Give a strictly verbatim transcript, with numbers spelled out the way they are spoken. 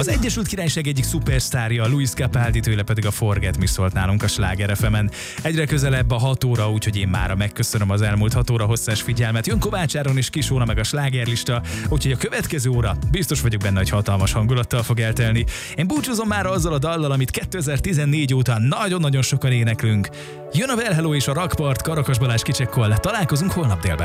Az Egyesült Királyság egyik szupersztárja, Luis Capaldi, tőle pedig a Forget Me szólt nálunk a Sláger ef emen. Egyre közelebb a hat óra, úgyhogy én mára megköszönöm az elmúlt hat óra hosszás figyelmet. Jön Kovács Áron és Kis Óra meg a slágerlista, úgyhogy a következő óra biztos vagyok benne, hogy hatalmas hangulattal fog eltelni. Én búcsúzom már azzal a dallal, amit kétezer-tizennégy óta nagyon-nagyon sokan éneklünk. Jön a Well Hello és a Rakpart, Karakas Balázs kicsekkol. Találkozunk holnap délben.